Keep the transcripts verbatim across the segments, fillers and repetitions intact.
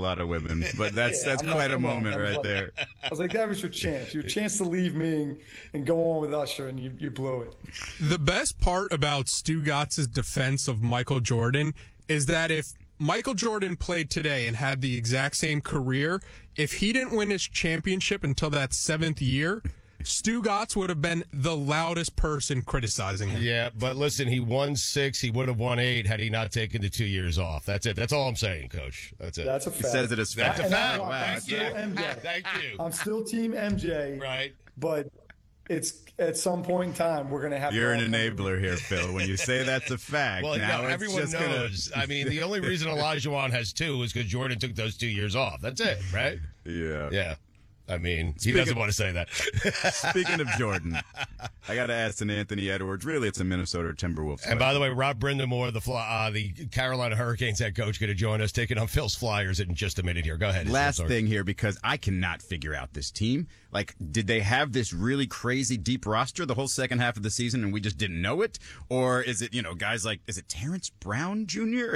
lot of women, but that's Yeah, that's I'm quite not- a moment I was right like- there. I was like, that was your chance. Your chance to leave me and, and go on with Usher, and you, you blew it. The best part about Stugatz's defense of Michael Jordan is that if Michael Jordan played today and had the exact same career, if he didn't win his championship until that seventh year, Stugatz would have been the loudest person criticizing him. Yeah, but listen, he won six. He would have won eight had he not taken the two years off. That's it. That's all I'm saying, Coach. That's it. That's a He fact. says it as That's fact. a fact. I'm, Wow. I'm Thank still you. M J. Thank you. I'm still Team M J. Right. But it's at some point in time we're going to have. You're to an enabler here, Phil. When you say that's a fact, Well, now no, it's everyone just knows. Gonna... I mean, the only reason Olajuwon has two is because Jordan took those two years off. That's it, right? Yeah. Yeah. I mean, he Speaking doesn't of- want to say that. Speaking of Jordan, I got to ask an Anthony Edwards. Really, it's a Minnesota Timberwolves. And by the way, Rob Brindamore, the Fly, uh, the Carolina Hurricanes head coach, going to join us, taking on Phil's Flyers in just a minute here. Go ahead. Last Sorry. thing here, because I cannot figure out this team. Like, did they have this really crazy deep roster the whole second half of the season and we just didn't know it? Or is it, you know, guys like, is it Terrence Brown Junior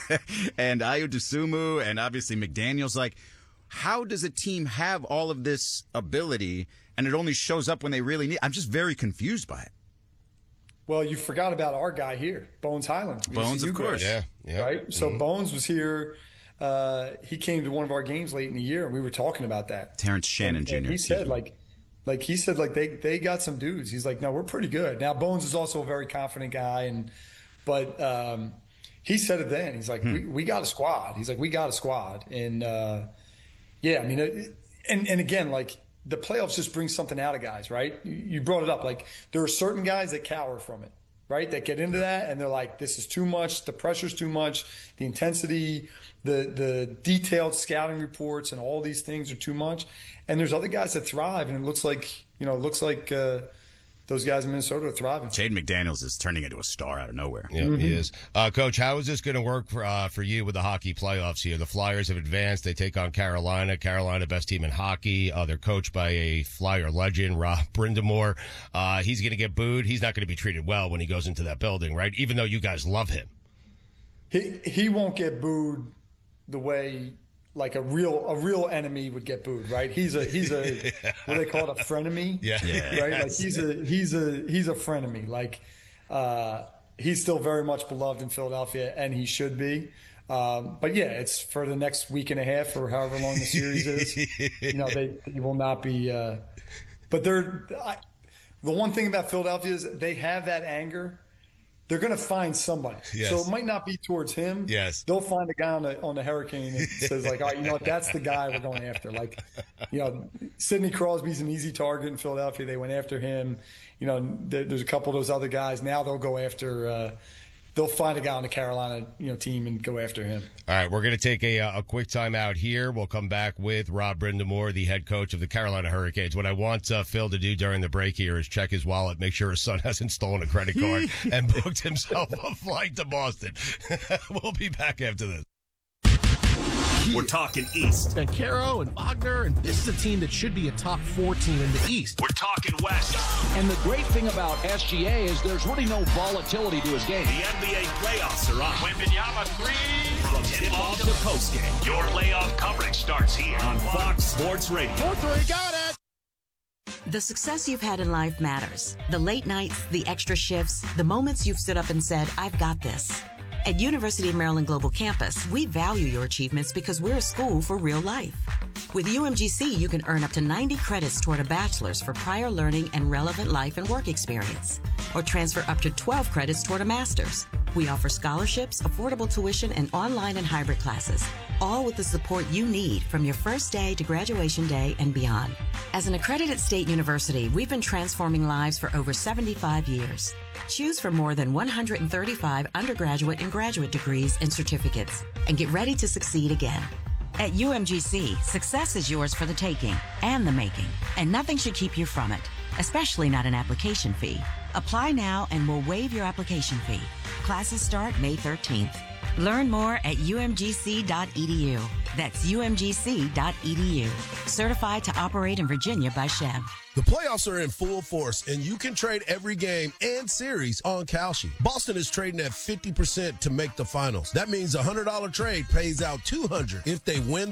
and Ayo Dosunmu and obviously McDaniels? Like, how does a team have all of this ability and it only shows up when they really need? I'm just very confused by it. Well, you forgot about our guy here, Bones Highland. Bones, of course. Yeah. Yeah. Right? So Mhm. Bones was here. Uh, he came to one of our games late in the year, and we were talking about that. Terrence Shannon And- Junior and he said, like, like he said, like they they got some dudes. He's like, no, we're pretty good. Now Bones is also a very confident guy, and but um, he said it then. He's like, we, we got a squad. He's like, we got a squad, and uh, yeah, I mean, it, and and again, like the playoffs just bring something out of guys, right? You, you brought it up. Like there are certain guys that cower from it, right? That get into that, and they're like, this is too much. The pressure's too much. The intensity, the the detailed scouting reports, and all these things are too much. And there's other guys that thrive, and it looks like you know, it looks like uh, those guys in Minnesota are thriving. Jade McDaniels is turning into a star out of nowhere. Yeah, Mm-hmm. he is. Uh, Coach, how is this going to work for uh, for you with the hockey playoffs here? The Flyers have advanced. They take on Carolina. Carolina, best team in hockey. Uh, they're coached by a Flyer legend, Rob Brindamore. Uh, he's going to get booed. He's not going to be treated well when he goes into that building, right? Even though you guys love him. He he won't get booed the way like a real a real enemy would get booed, right? He's a he's a what do they call it, a frenemy, Yeah. Yeah. right? Like he's a he's a he's a frenemy. Like uh, he's still very much beloved in Philadelphia, and he should be. Um, but yeah, it's for the next week and a half or however long the series is. You know, they, they will not be. Uh, but they're I, the one thing about Philadelphia is they have that anger. They're going to find somebody. Yes. So it might not be towards him. Yes. They'll find a guy on the, on the Hurricane that says, like, all right, you know what, that's the guy we're going after. Like, you know, Sidney Crosby's an easy target in Philadelphia. They went after him. You know, there, there's a couple of those other guys. Now they'll go after uh, – they'll find a guy on the Carolina, you know, team and go after him. All right, we're going to take a, uh, a quick time out here. We'll come back with Rob Brindamore, the head coach of the Carolina Hurricanes. What I want uh, Phil to do during the break here is check his wallet, make sure his son hasn't stolen a credit card, and booked himself a flight to Boston. We'll be back after this. We're talking East. And Caro and Wagner, and this is a team that should be a top four team in the East. We're talking West. And the great thing about S G A is there's really no volatility to his game. The N B A playoffs are on. Wembanyama three. From tip-off to postgame, your layoff coverage starts here on Fox Sports Radio. four three, got it! The success you've had in life matters. The late nights, the extra shifts, the moments you've stood up and said, I've got this. At University of Maryland Global Campus, we value your achievements because we're a school for real life. With U M G C, you can earn up to ninety credits toward a bachelor's for prior learning and relevant life and work experience, or transfer up to twelve credits toward a master's. We offer scholarships, affordable tuition, and online and hybrid classes, all with the support you need from your first day to graduation day and beyond. As an accredited state university, we've been transforming lives for over seventy-five years. Choose from more than one hundred thirty-five undergraduate and graduate degrees and certificates, and get ready to succeed again. At U M G C, success is yours for the taking and the making, and nothing should keep you from it, especially not an application fee. Apply now and we'll waive your application fee. Classes start May thirteenth. Learn more at U M G C dot E D U. That's U M G C dot E D U. Certified to operate in Virginia by S H E M. The playoffs are in full force, and you can trade every game and series on Kalshi. Boston is trading at fifty percent to make the finals. That means a one hundred dollars trade pays out two hundred dollars if they win